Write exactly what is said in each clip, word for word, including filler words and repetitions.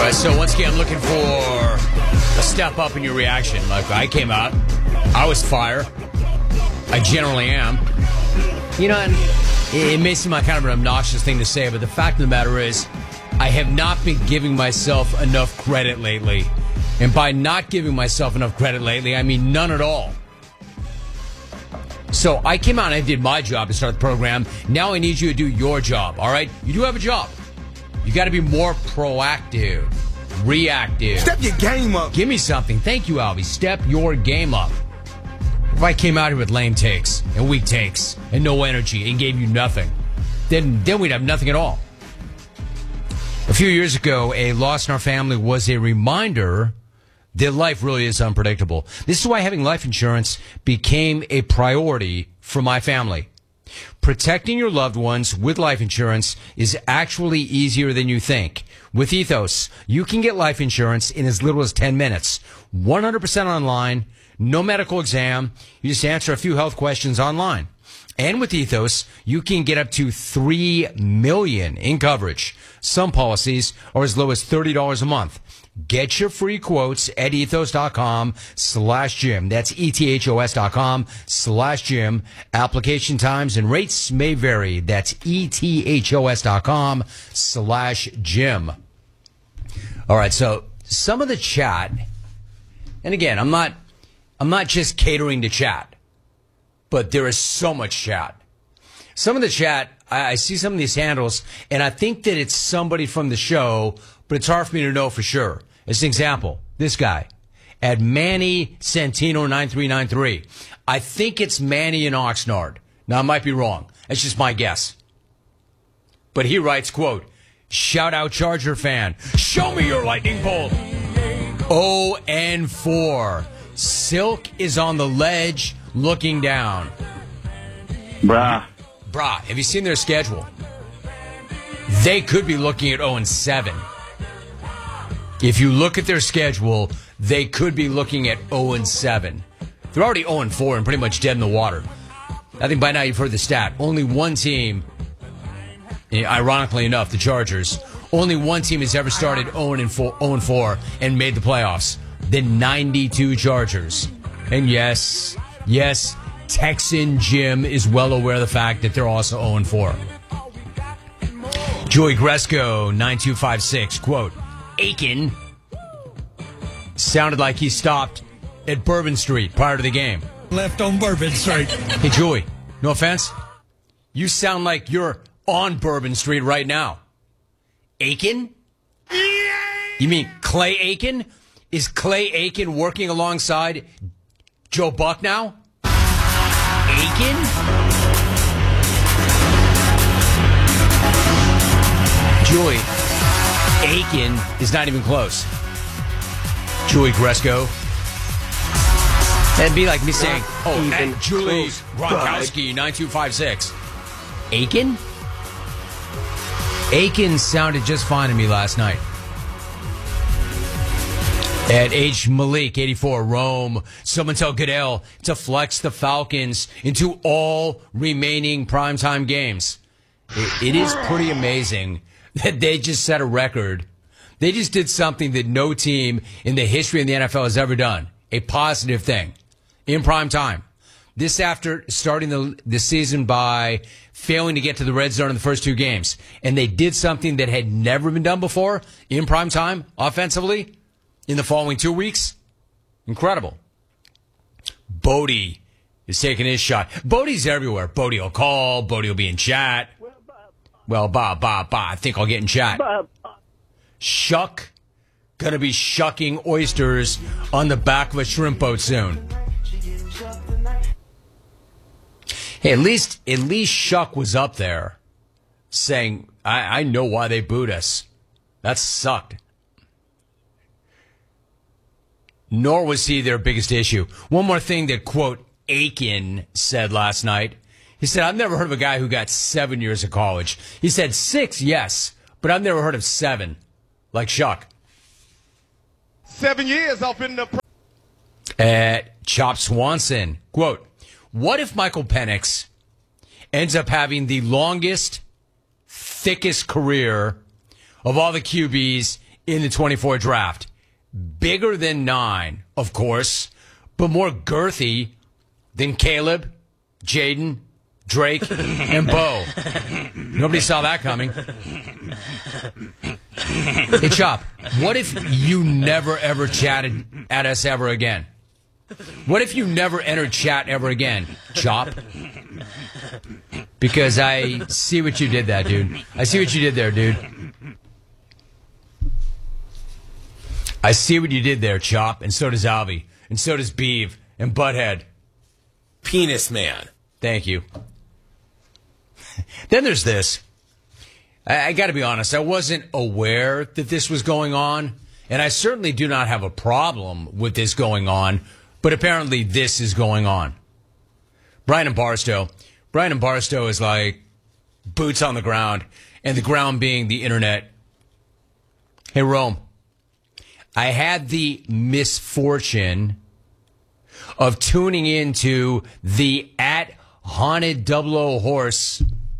right, so once again, I'm looking for a step up in your reaction. Like, I came out, I was fire. I generally am. You know, and it may seem like kind of an obnoxious thing to say, but the fact of the matter is, I have not been giving myself enough credit lately. And by not giving myself enough credit lately, I mean none at all. So I came out and I did my job to start the program. Now I need you to do your job, all right? You do have a job. You got to be more proactive, reactive. Step your game up. Give me something. Thank you, Albie. Step your game up. If I came out here with lame takes and weak takes and no energy and gave you nothing, then, then we'd have nothing at all. A few years ago, a loss in our family was a reminder that life really is unpredictable. This is why having life insurance became a priority for my family. Protecting your loved ones with life insurance is actually easier than you think. With Ethos, you can get life insurance in as little as ten minutes. one hundred percent online, no medical exam. You just answer a few health questions online. And with Ethos, you can get up to three million dollars in coverage. Some policies are as low as thirty dollars a month. Get your free quotes at ethos.com slash Jim. That's E-T-H-O-S dot com slash Jim. Application times and rates may vary. That's E-T-H-O-S dot com slash Jim. All right, so some of the chat, and again, I'm not, I'm not just catering to chat, but there is so much chat. Some of the chat, I, I see some of these handles, and I think that it's somebody from the show, but it's hard for me to know for sure. As an example, this guy, at Manny Santino nine three nine three. I think it's Manny in Oxnard. Now, I might be wrong. That's just my guess. But he writes, quote, shout out Charger fan. Show me your lightning bolt. oh and four. Silk is on the ledge looking down. Bruh. Bruh, have you seen their schedule? They could be looking at oh and seven. If you look at their schedule, they could be looking at oh and seven. They're already oh and four and pretty much dead in the water. I think by now you've heard the stat. Only one team, ironically enough, the Chargers, only one team has ever started oh and four and made the playoffs. The ninety-two Chargers. And yes, yes, Texan Jim is well aware of the fact that they're also oh and four. Joey Gresco, nine two five six, quote, Aiken sounded like he stopped at Bourbon Street prior to the game. Left on Bourbon Street. Hey, Joey, no offense. You sound like you're on Bourbon Street right now. Aiken? You mean Clay Aiken? Is Clay Aiken working alongside Joe Buck now? Aiken? Joey, Aiken is not even close. Joey Gresco. That'd be like me saying, oh, and Julie Gronkowski, nine two five six. Aiken? Aiken sounded just fine to me last night. At H. Malik, eighty-four, Rome. Someone tell Goodell to flex the Falcons into all remaining primetime games. It, it is pretty amazing that they just set a record. They just did something that no team in the history of the N F L has ever done. A positive thing. In prime time. This after starting the, the season by failing to get to the red zone in the first two games. And they did something that had never been done before in prime time, offensively, in the following two weeks. Incredible. Bodie is taking his shot. Bodie's everywhere. Bodie will call. Bodie will be in chat. Well, bah, bah, bah. I think I'll get in chat. Shuck. Gonna be shucking oysters on the back of a shrimp boat soon. Hey, at least, at least Shuck was up there saying, I, I know why they booed us. That sucked. Nor was he their biggest issue. One more thing that, quote, Aiken said last night. He said, I've never heard of a guy who got seven years of college. He said six, yes, but I've never heard of seven, like Shuck. Seven years off in the... At Chop Swanson, quote, what if Michael Penix ends up having the longest, thickest career of all the Q Bs in the twenty-four draft. Bigger than nine, of course, but more girthy than Caleb, Jaden, Drake, and Bo. Nobody saw that coming. Hey, Chop, what if you never, ever chatted at us ever again? What if you never entered chat ever again, Chop? Because I see what you did there, dude. I see what you did there, dude. I see what you did there, Chop, and so does Alvy, and so does Beav, and Butthead. Penis man. Thank you. Then there's this. I, I got to be honest, I wasn't aware that this was going on, and I certainly do not have a problem with this going on, but apparently this is going on. Brian and Barstow. Brian and Barstow is like boots on the ground, and the ground being the internet. Hey, Rome. I had the misfortune of tuning into the at Haunted Double O Horse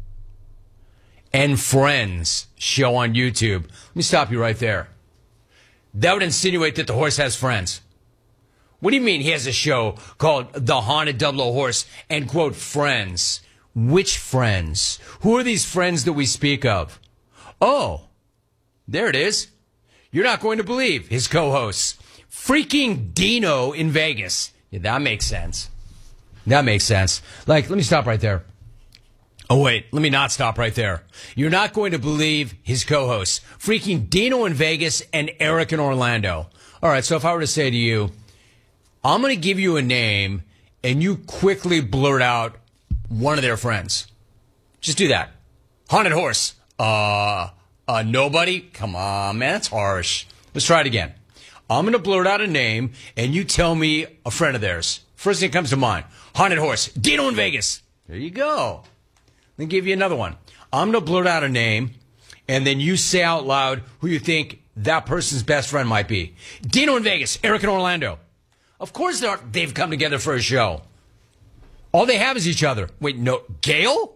and Friends show on YouTube. Let me stop you right there. That would insinuate that the horse has friends. What do you mean he has a show called The Haunted Double O Horse and, quote, Friends? Which friends? Who are these friends that we speak of? Oh, there it is. You're not going to believe his co-hosts. Freaking Dino in Vegas. Yeah, that makes sense. That makes sense. Like, let me stop right there. Oh, wait, let me not stop right there. You're not going to believe his co-hosts. Freaking Dino in Vegas and Eric in Orlando. All right, so if I were to say to you, I'm going to give you a name, and you quickly blurt out one of their friends. Just do that. Haunted Horse. Uh... Uh, nobody? Come on, man, that's harsh. Let's try it again. I'm going to blurt out a name, and you tell me a friend of theirs. First thing that comes to mind. Haunted Horse. Dino in Vegas. There you go. Let me give you another one. I'm going to blurt out a name, and then you say out loud who you think that person's best friend might be. Dino in Vegas. Eric in Orlando. Of course they're, they've come together for a show. All they have is each other. Wait, no. Gail?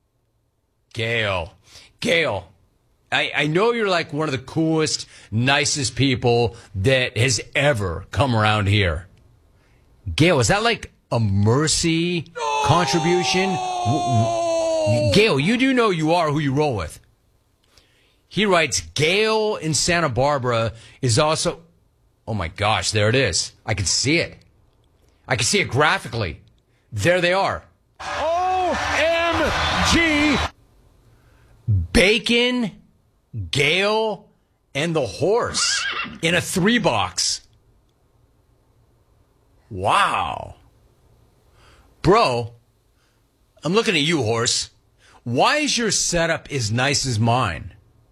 Gail. Gail. I, I know you're like one of the coolest, nicest people that has ever come around here. Gail, is that like a Mercy no! contribution? Gail, you do know you are who you roll with. He writes, Gail in Santa Barbara is also... Oh my gosh, there it is. I can see it. I can see it graphically. There they are. O M G! Bacon... Gail and the horse in a three box. Wow. Bro, I'm looking at you, horse. Why is your setup as nice as mine?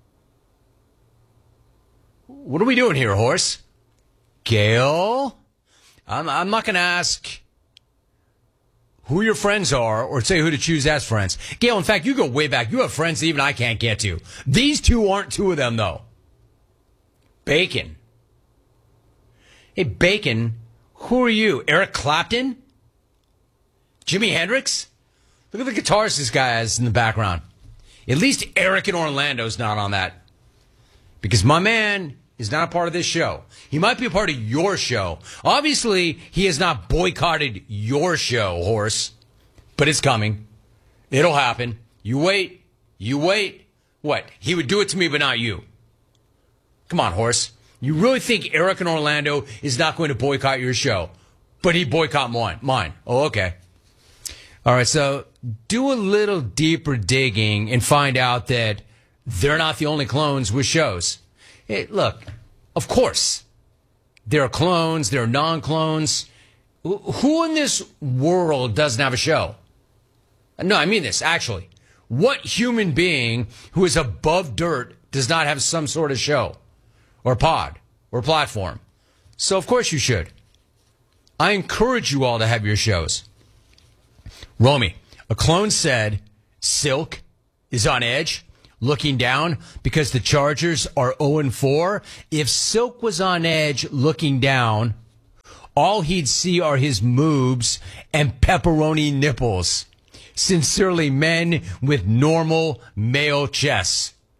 What are we doing here, horse? Gail? I'm, I'm not going to ask who your friends are, or say who to choose as friends. Gail, in fact, you go way back. You have friends that even I can't get to. These two aren't two of them, though. Bacon. Hey, Bacon, who are you? Eric Clapton? Jimi Hendrix? Look at the guitars this guy has in the background. At least Eric in Orlando's not on that. Because my man is not a part of this show. He might be a part of your show. Obviously, he has not boycotted your show, horse. But it's coming. It'll happen. You wait. You wait. What? He would do it to me, but not you. Come on, horse. You really think Eric in Orlando is not going to boycott your show? But he boycott mine. Mine. Oh, okay. All right, so do a little deeper digging and find out that they're not the only clones with shows. Hey, look, of course, there are clones, there are non-clones. Who in this world doesn't have a show? No, I mean this, actually. What human being who is above dirt does not have some sort of show or pod or platform? So, of course, you should. I encourage you all to have your shows. Romy, a clone said Silk is on edge, looking down because the Chargers are oh and four. If Silk was on edge looking down, all he'd see are his moobs and pepperoni nipples. Sincerely, men with normal male chests.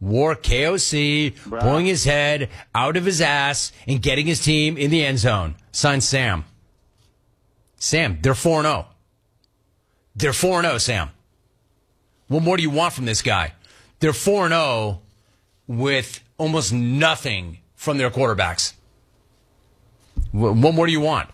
wore K O C, Bruh. pulling his head out of his ass and getting his team in the end zone. Signed Sam. Sam, they're four and oh. They're four and oh, Sam. What more do you want from this guy? They're four and oh with almost nothing from their quarterbacks. What more do you want?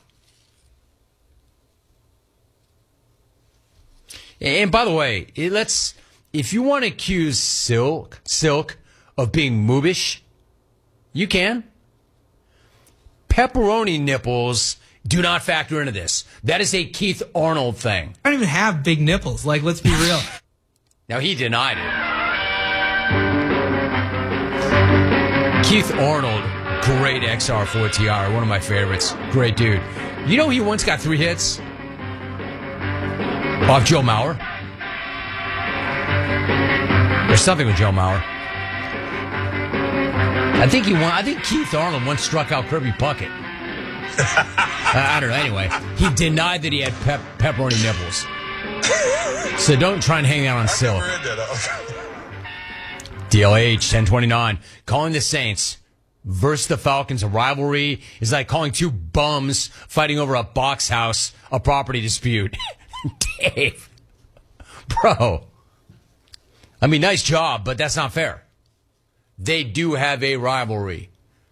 And by the way, let's if you want to accuse Silk Silk of being moobish, you can. Pepperoni nipples do not factor into this. That is a Keith Arnold thing. I don't even have big nipples. Like, let's be real. Now, he denied it. Keith Arnold, great X R four T R, one of my favorites. Great dude. You know he once got three hits? Off Joe Mauer. There's something with Joe Mauer. I think he won. I think Keith Arnold once struck out Kirby Puckett. I don't know. Anyway, he denied that he had pep- pepperoni nipples. So don't try and hang out on Silk. D L H ten twenty-nine. Calling the Saints versus the Falcons a rivalry is like calling two bums fighting over a box house a property dispute. Dave. Bro. I mean, nice job, but that's not fair. They do have a rivalry.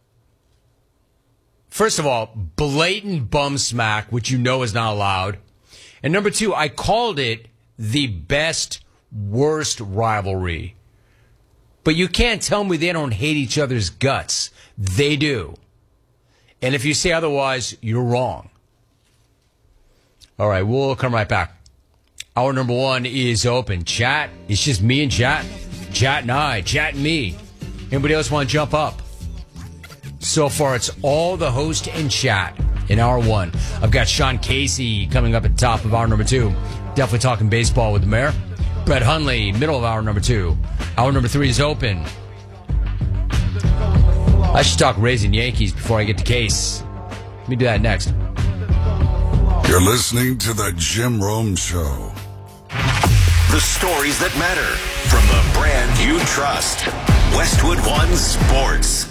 First of all, blatant bum smack, which you know is not allowed. And number two, I called it the best, worst rivalry. But you can't tell me they don't hate each other's guts. They do. And if you say otherwise, you're wrong. All right, we'll come right back. Hour number one is open. Chat. It's just me and chat. Chat and I. Chat and me. Anybody else want to jump up? So far, it's all the host and chat in hour one. I've got Sean Casey coming up at the top of hour number two. Definitely talking baseball with the mayor. Brett Hundley, middle of hour number two. Hour number three is open. I should talk Rays and Yankees before I get to Case. Let me do that next. You're listening to the Jim Rome Show. The stories that matter from the brand you trust. Westwood One Sports.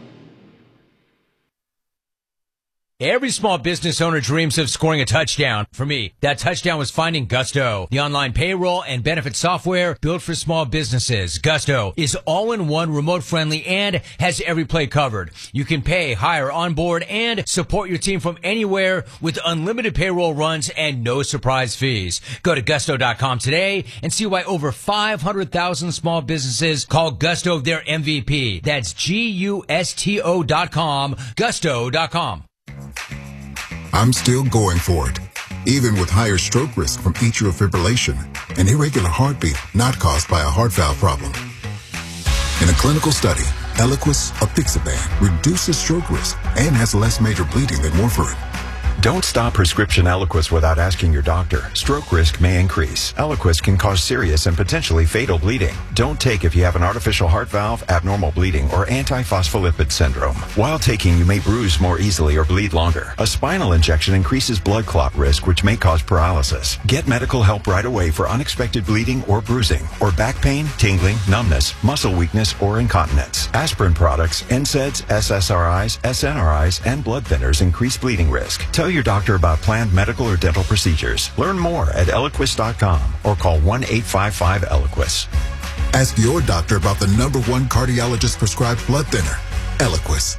Every small business owner dreams of scoring a touchdown. For me, that touchdown was finding Gusto, the online payroll and benefit software built for small businesses. Gusto is all-in-one, remote-friendly, and has every play covered. You can pay, hire, onboard, and support your team from anywhere with unlimited payroll runs and no surprise fees. Go to gusto dot com today and see why over five hundred thousand small businesses call Gusto their M V P. That's G U S T O dot com, gusto dot com. I'm still going for it, even with higher stroke risk from atrial fibrillation, an irregular heartbeat not caused by a heart valve problem. In a clinical study, Eliquis apixaban reduces stroke risk and has less major bleeding than warfarin. Don't stop prescription Eliquis without asking your doctor. Stroke risk may increase. Eliquis can cause serious and potentially fatal bleeding. Don't take if you have an artificial heart valve, abnormal bleeding, or antiphospholipid syndrome. While taking, you may bruise more easily or bleed longer. A spinal injection increases blood clot risk, which may cause paralysis. Get medical help right away for unexpected bleeding or bruising, or back pain, tingling, numbness, muscle weakness, or incontinence. Aspirin products, N SAIDs, S S R Is, S N R Is, and blood thinners increase bleeding risk. Tell your doctor about planned medical or dental procedures. Learn more at eliquis dot com or call one eight five five Eliquis. Ask your doctor about the number one cardiologist prescribed blood thinner, Eliquis.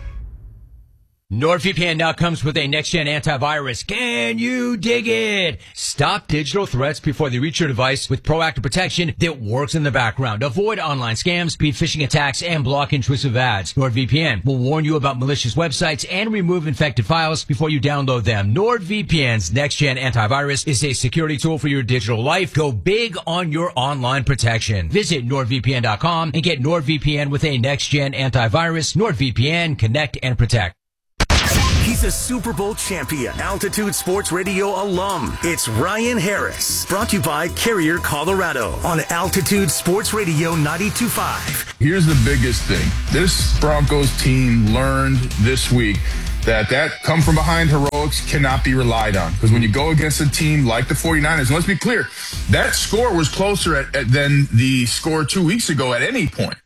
NordVPN now comes with a next-gen antivirus. Can you dig it? Stop digital threats before they reach your device with proactive protection that works in the background. Avoid online scams, beat phishing attacks, and block intrusive ads. NordVPN will warn you about malicious websites and remove infected files before you download them. NordVPN's next-gen antivirus is a security tool for your digital life. Go big on your online protection. Visit nord V P N dot com and get NordVPN with a next-gen antivirus. NordVPN, connect and protect. He's a Super Bowl champion, Altitude Sports Radio alum. It's Ryan Harris, brought to you by Carrier, Colorado, on Altitude Sports Radio ninety-two point five. Here's the biggest thing. This Broncos team learned this week that that come from behind heroics cannot be relied on. Because when you go against a team like the 49ers, and let's be clear, that score was closer at, at, than the score two weeks ago at any point.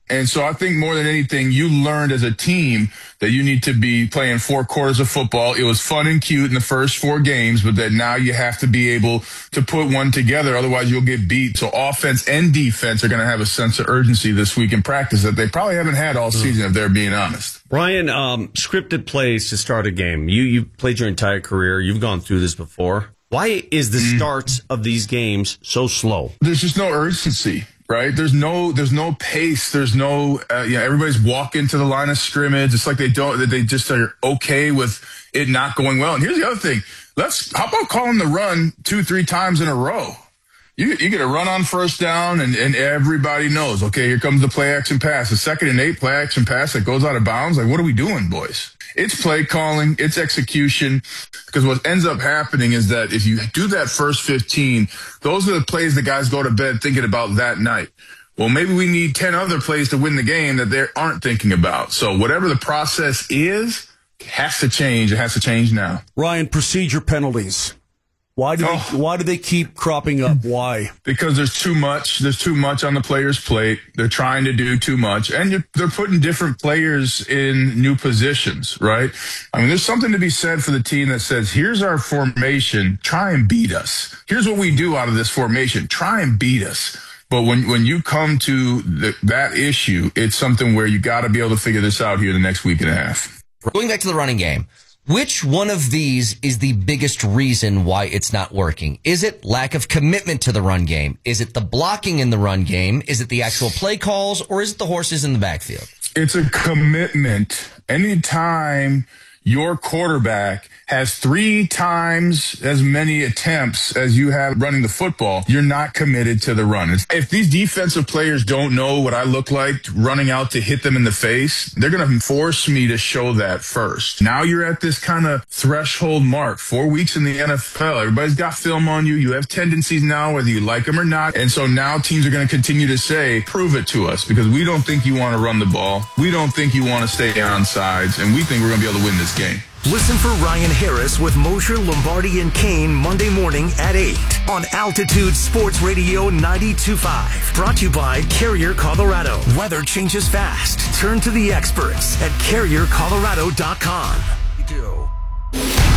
And so I think more than anything, you learned as a team that you need to be playing four quarters of football. It was fun and cute in the first four games, but that now you have to be able to put one together. Otherwise, you'll get beat. So offense and defense are going to have a sense of urgency this week in practice that they probably haven't had all season, if they're being honest. Ryan, um, scripted plays to start a game. You, you played your entire career. You've gone through this before. Why is the mm. starts of these games so slow? There's just no urgency. Right? There's no, there's no pace. There's no, uh, you know, everybody's walking to the line of scrimmage. It's like they don't, they just are okay with it not going well. And here's the other thing. Let's, how about calling the run two, three times in a row? You, you get a run on first down and, and everybody knows, okay, here comes the play action pass. The second and eight play action pass that goes out of bounds. Like, what are we doing, boys? It's play calling, it's execution, because what ends up happening is that if you do that first fifteen, those are the plays the guys go to bed thinking about that night. Well, maybe we need ten other plays to win the game that they aren't thinking about. So whatever the process is, it has to change. It has to change now. Ryan, procedure penalties. Why do oh. they, why do they keep cropping up? Why? Because there's too much. There's too much on the player's plate. They're trying to do too much, and you're, they're putting different players in new positions, right? I mean, there's something to be said for the team that says, "Here's our formation. Try and beat us. Here's what we do out of this formation. Try and beat us." But when when you come to the, that issue, it's something where you got to be able to figure this out here the next week and a half. Going back to the running game. Which one of these is the biggest reason why it's not working? Is it lack of commitment to the run game? Is it the blocking in the run game? Is it the actual play calls? Or is it the horses in the backfield? It's a commitment. Anytime your quarterback has three times as many attempts as you have running the football, you're not committed to the run. If these defensive players don't know what I look like running out to hit them in the face, they're going to force me to show that first. Now you're at this kind of threshold mark, four weeks in the N F L. Everybody's got film on you. You have tendencies now, whether you like them or not. And so now teams are going to continue to say, prove it to us, because we don't think you want to run the ball. We don't think you want to stay on sides, and we think we're going to be able to win this game. Listen for Ryan Harris with Mosher, Lombardi, and Kane Monday morning at eight on Altitude Sports Radio ninety-two point five. Brought to you by Carrier Colorado. Weather changes fast. Turn to the experts at carrier colorado dot com.